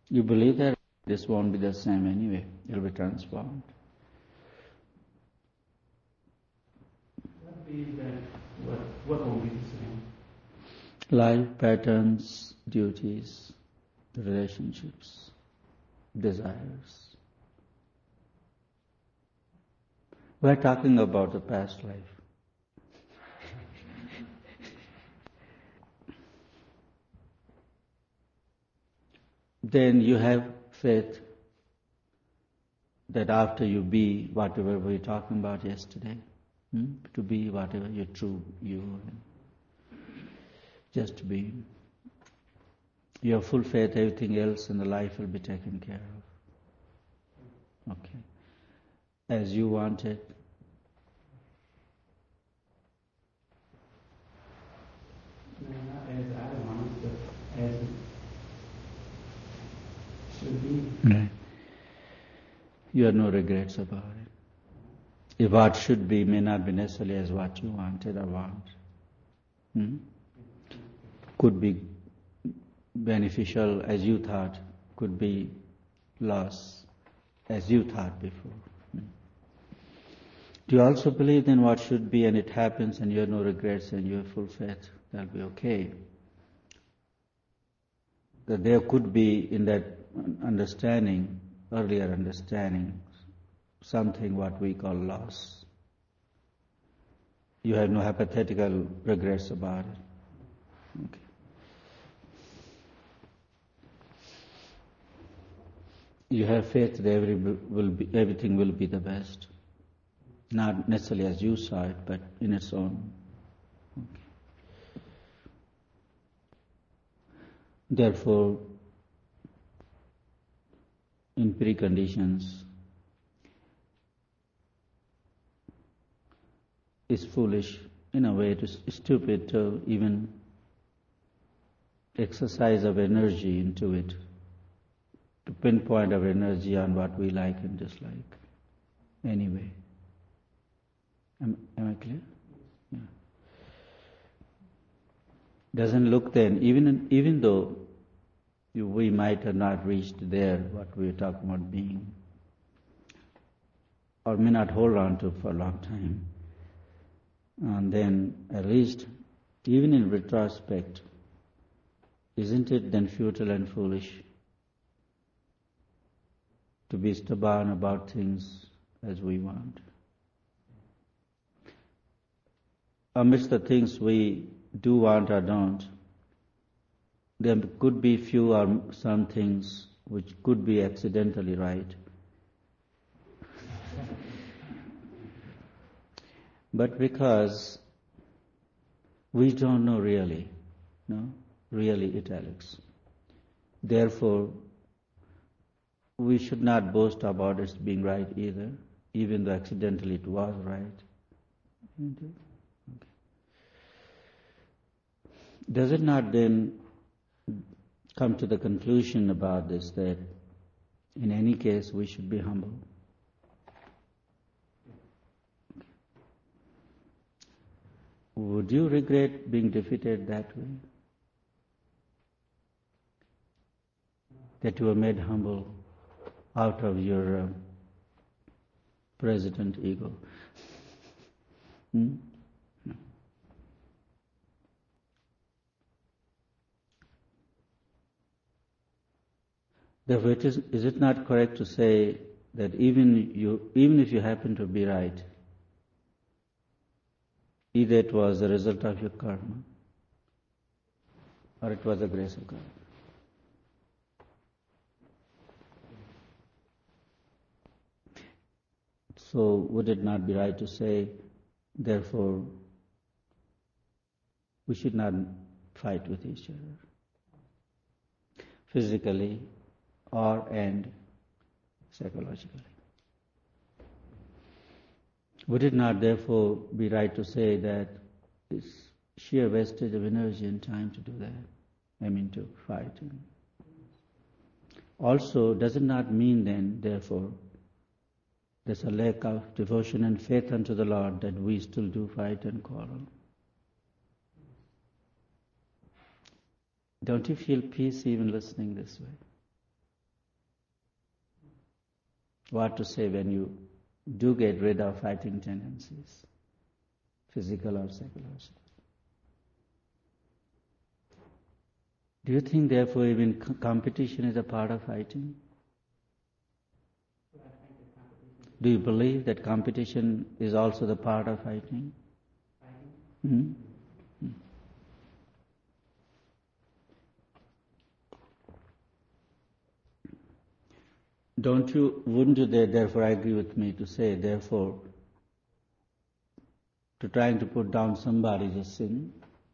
You believe that this won't be the same anyway. It'll be transformed. What will be the same? Life patterns, duties, relationships, desires. We're talking about the past life. Then you have faith that after you be whatever we were talking about yesterday, to be whatever your true you, just to be. You have full faith, everything else in the life will be taken care of. Okay. As you want it. No, not as I want it, but as it should be. Right. You have no regrets about it. If what should be may not be necessarily as what you wanted or want. Could be beneficial as you thought, could be loss as you thought before. Do you also believe in what should be and it happens and you have no regrets and you have full faith? That'll be okay. That there could be in that understanding, earlier understanding, something what we call loss. You have no hypothetical regrets about it. Okay. You have faith that everything will be the best. Not necessarily as you saw it, but in its own. Okay. Therefore, in preconditions, it's foolish, in a way, it is stupid to even exercise of energy into it, to pinpoint our energy on what we like and dislike. Anyway. Am I clear? Yeah. Doesn't look then, even though we might have not reached there, what we are talking about being, or may not hold on to for a long time, and then at least, even in retrospect, isn't it then futile and foolish to be stubborn about things as we want? Amidst the things we do want or don't, there could be few or some things which could be accidentally right. But because we don't know really, really italics. Therefore, we should not boast about it being right either, even though accidentally it was right. Okay. Does it not then come to the conclusion about this that in any case we should be humble? Would you regret being defeated that way? That you were made humble out of your president ego? No. Therefore, is it not correct to say that even if you happen to be right, either it was the result of your karma or it was the grace of God? So would it not be right to say, therefore, we should not fight with each other, physically and psychologically? Would it not therefore be right to say that it's sheer wastage of energy and time to do that? To fight. Also, does it not mean then, therefore, there's a lack of devotion and faith unto the Lord that we still do fight and quarrel? Don't you feel peace even listening this way? What to say when you do get rid of fighting tendencies, physical or psychological? Do you think, therefore, even competition is a part of fighting? Do you believe that competition is also the part of fighting? Hmm? Wouldn't you therefore agree with me to say, therefore, to trying to put down somebody is a sin?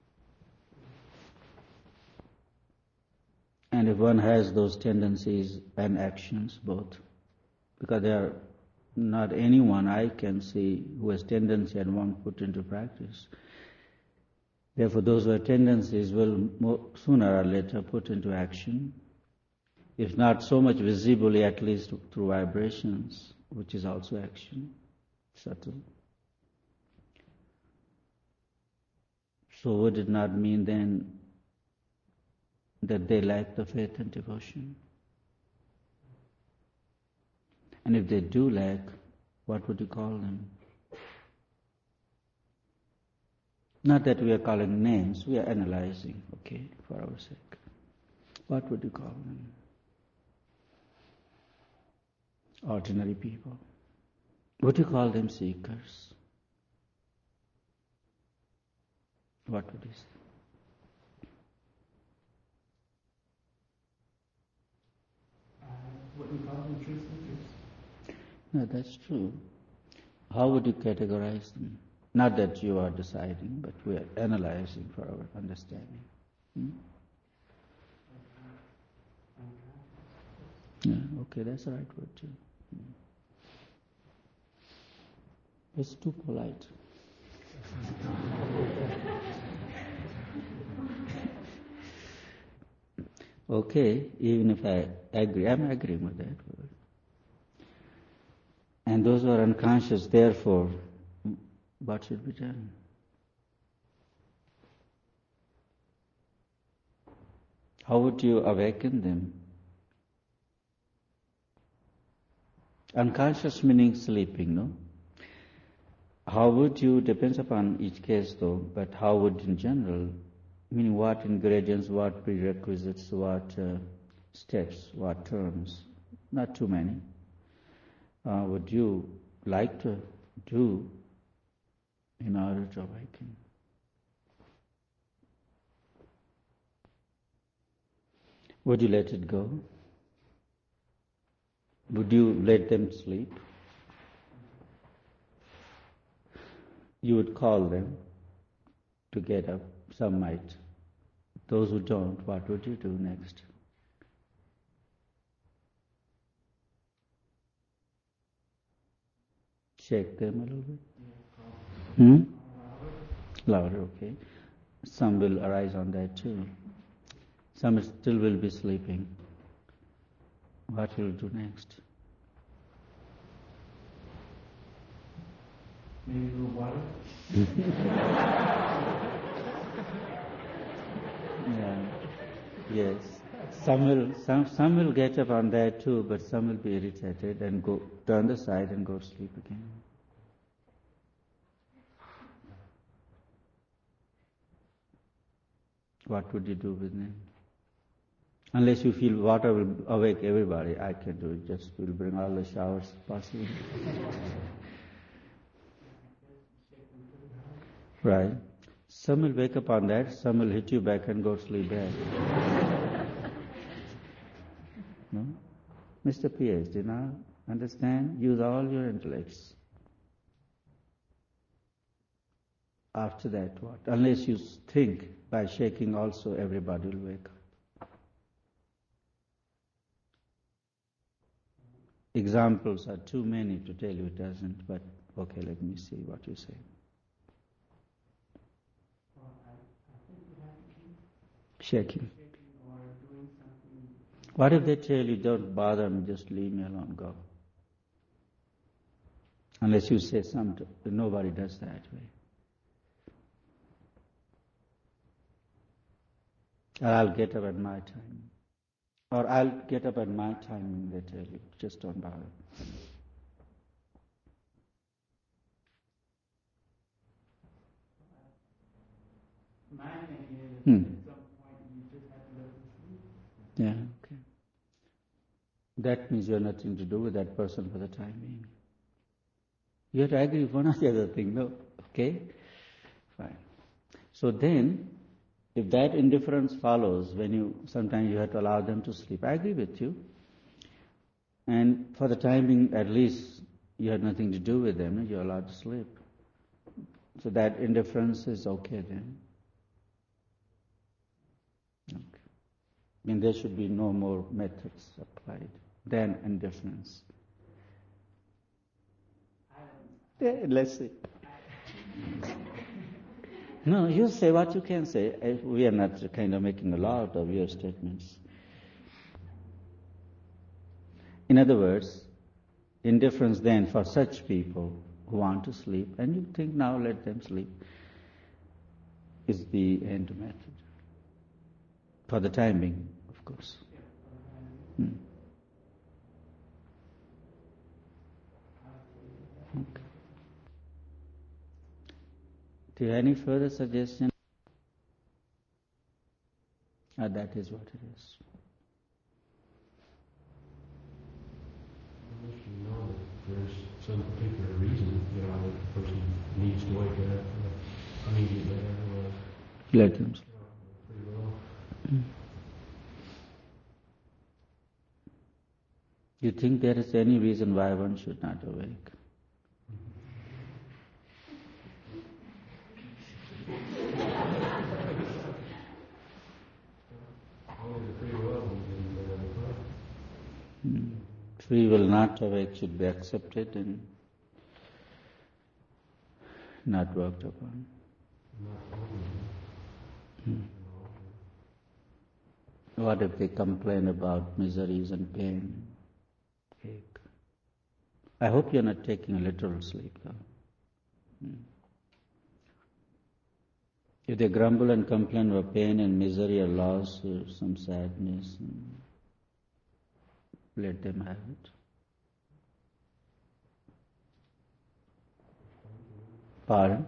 And if one has those tendencies and actions both, because there are not anyone I can see who has tendency and won't put into practice. Therefore, those who have tendencies will sooner or later put into action, if not so much visibly, at least through vibrations, which is also action, subtle. So would it not mean then that they lack the faith and devotion? And if they do lack, what would you call them? Not that we are calling names, we are analyzing, okay, for our sake. What would you call them? Ordinary people. Would you call them seekers? What would you say? What we call them truth seekers. No, that's true. How would you categorize them? Not that you are deciding, but we are analyzing for our understanding. Yeah, okay, that's the right word too. It's too polite. Okay, even if I agree, I'm agreeing with that word. And those who are unconscious, therefore, what should be done? How would you awaken them? Unconscious meaning sleeping, no? How would you, depends upon each case though, but how would in general, meaning what ingredients, what prerequisites, what steps, what terms, not too many, would you like to do in order to awaken? Would you let it go? Would you let them sleep? You would call them to get up, some might. Those who don't, what would you do next? Shake them a little bit? Louder, okay. Some will arise on that too. Some still will be sleeping. What will you do next? Maybe a little water. Yeah. Yes. Some will get up on that too, but some will be irritated and go turn aside and go to sleep again. What would you do with them? Unless you feel water will awake everybody, I can do it. Just we'll bring all the showers possible. Right. Some will wake up on that, some will hit you back and go sleep back. No? Mr. P.S., do you now understand? Use all your intellects. After that, what? Unless you think by shaking also everybody will wake up. Examples are too many to tell you it doesn't, but okay, let me see what you say. Well, I think we have to keep Shaking. or doing something. What if they tell you, don't bother me, just leave me alone, go? Unless you say something, nobody does that way. Or I'll get up at my time. Or I'll get up at my timing, they tell you. Just don't bother. My thing is, Hmm. at some point you just have to let them sleep. Yeah, okay. That means you have nothing to do with that person for the time being. You have to agree with one or the other thing, no? Okay? Fine. So then, if that indifference follows, sometimes you have to allow them to sleep, I agree with you. And for the time being, at least, you had nothing to do with them, you're allowed to sleep. So that indifference is okay then. Okay. I mean, there should be no more methods applied than indifference. Yeah, let's see. No, you say what you can say. We are not kind of making a law out of your statements. In other words, indifference then for such people who want to sleep, and you think now let them sleep, is the end method. For the time being, of course. Hmm. Okay. Do you have any further suggestion? That is what it is. Unless you know that there's some particular reason, that the person needs to wake up immediately or Let them sleep. pretty well. You think there is any reason why one should not awake? Only the free will and Free will not awake should be accepted and not worked upon. What if they complain about miseries and pain, ache? I hope you're not taking a literal sleep, though. If they grumble and complain about pain and misery or loss or some sadness, let them have it. Pardon?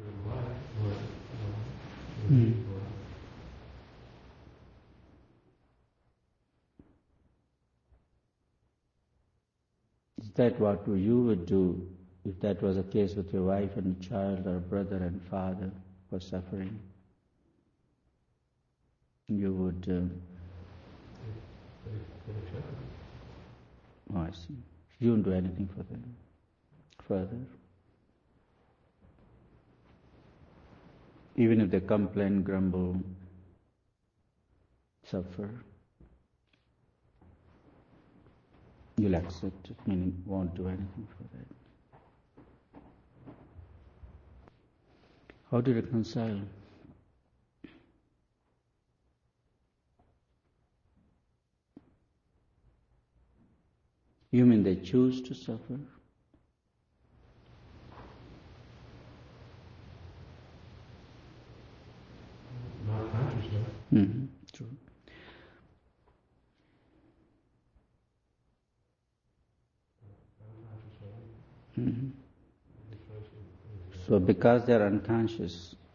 Is that what you would do if that was the case with your wife and child or brother and father were suffering? You would... Oh, I see. You wouldn't do anything for them further? Even if they complain, grumble, suffer, you'll accept it, meaning won't do anything for that. How to reconcile? You mean they choose to suffer? not consciously. Mm-hmm. True. Mm-hmm. So because they're unconscious,